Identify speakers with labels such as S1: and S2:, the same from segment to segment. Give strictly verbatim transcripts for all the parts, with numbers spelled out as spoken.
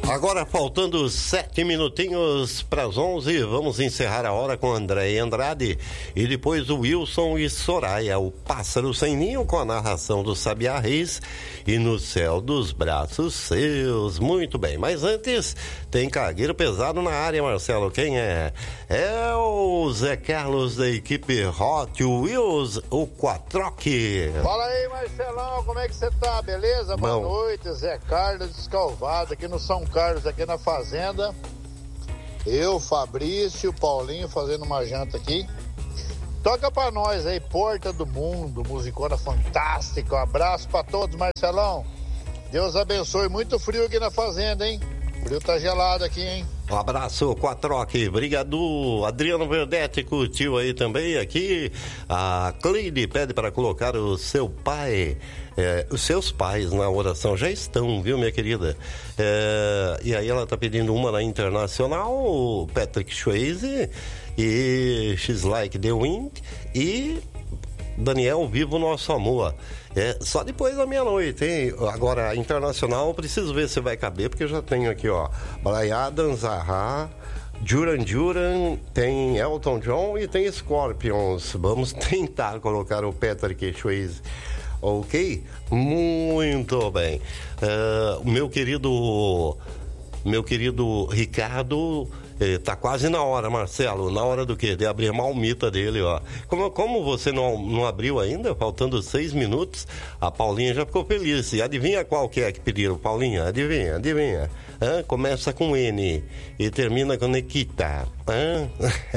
S1: Agora faltando sete minutinhos para as onze, vamos encerrar a hora com André Andrade e depois o Wilson e Soraya, o Pássaro Sem Ninho, com a narração do Sabiá Reis e No Céu dos Braços Seus. Muito bem, mas antes tem cargueiro pesado na área, Marcelo. Quem é? É o Zé Carlos da equipe Hot Wheels, o Quatroque.
S2: Fala aí, Marcelão, como é que você tá? Beleza? Boa
S1: Bom.
S2: noite, Zé Carlos Descalvado, aqui no São Carlos, aqui na fazenda. Eu, Fabrício, Paulinho fazendo uma janta aqui. Toca pra nós aí, Porta do Mundo, musicona fantástica. Um abraço pra todos, Marcelão. Deus abençoe. Muito frio aqui na fazenda, hein? O frio tá gelado aqui, hein?
S1: Um abraço, Quatroque. Obrigado. Adriano Verdetti curtiu aí também. Aqui a Cleide pede para colocar o seu pai, é, os seus pais na oração. Já estão, viu, minha querida? É, e aí ela tá pedindo uma na Internacional, o Patrick Swayze e She's Like the Wind e Daniel Vivo Nosso Amor. É, só depois da meia-noite, hein? Agora, a Internacional, preciso ver se vai caber, porque eu já tenho aqui, ó, Bryan Adams, Ahá, Duran Duran, tem Elton John e tem Scorpions. Vamos tentar colocar o Patrick Swayze. Ok? Muito bem. Uh, meu querido... Meu querido Ricardo... Eh, tá quase na hora, Marcelo. Na hora do quê? De abrir a malmita dele, ó. Como, como você não, não abriu ainda, faltando seis minutos, a Paulinha já ficou feliz. E adivinha qual que é que pediram, Paulinha? Adivinha, adivinha. Hã? Começa com N e termina com Nikita. Hã?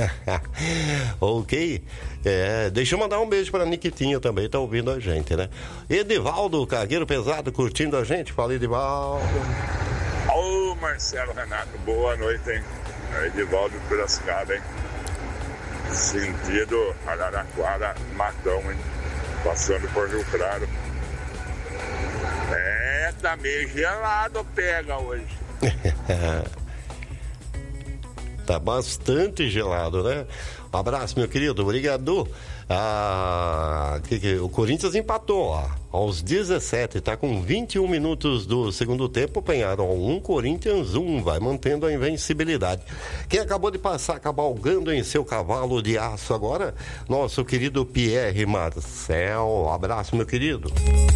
S1: Ok? É, deixa eu mandar um beijo pra Nikitinha também, tá ouvindo a gente, né? Edivaldo, cargueiro pesado, curtindo a gente. Fala, Edivaldo.
S3: Ô, Marcelo Renato, boa noite, hein? É Edivaldo de Piracicaba, hein? Sentido Araraquara, Matão, hein? Passando por Rio Claro. É, tá meio gelado, pega hoje.
S1: Tá bastante gelado, né? Um abraço, meu querido, obrigado. Ah, que, que, o Corinthians empatou, ó, aos dezessete, tá com vinte e um minutos do segundo tempo, Penharol um, Corinthians um, vai mantendo a invencibilidade. Quem acabou de passar cavalgando em seu cavalo de aço agora, nosso querido Pierre Marcel. Um abraço, meu querido.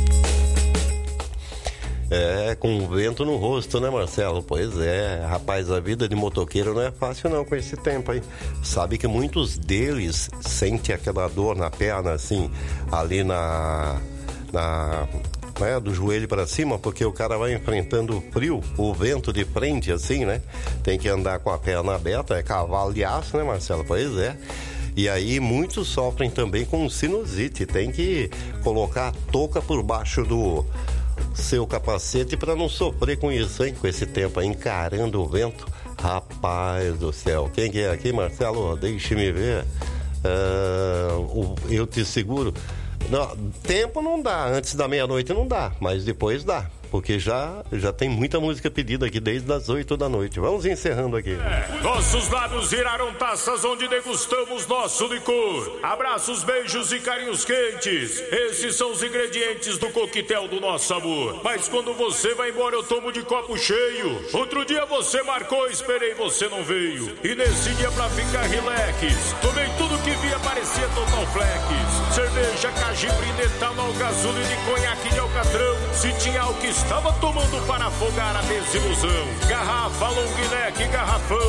S1: É, com vento no rosto, né, Marcelo? Pois é, rapaz, a vida de motoqueiro não é fácil não com esse tempo aí. Sabe que muitos deles sentem aquela dor na perna, assim, ali na... na né, do joelho para cima, porque o cara vai enfrentando o frio, o vento de frente, assim, né? Tem que andar com a perna aberta, é cavalo de aço, né, Marcelo? Pois é. E aí muitos sofrem também com sinusite, tem que colocar a touca por baixo do seu capacete para não sofrer com isso, hein? Com esse tempo aí, encarando o vento. Rapaz do céu, quem que é aqui, Marcelo? Deixe-me ver. Uh, eu te seguro. Não, tempo não dá, antes da meia-noite não dá, mas depois dá, porque já, já tem muita música pedida aqui desde as oito da noite. Vamos encerrando aqui.
S4: É, nossos lábios viraram taças onde degustamos nosso licor. Abraços, beijos e carinhos quentes. Esses são os ingredientes do coquetel do nosso amor. Mas quando você vai embora eu tomo de copo cheio. Outro dia você marcou, esperei, você não veio. E nesse dia pra ficar relax, tomei tudo que via, parecia Total Flex. Cerveja, cajibre, etanol, gasolina e conhaque de alcatrão. Se tinha o que estava tomando para afogar a desilusão. Garrafa, long neck, garrafão.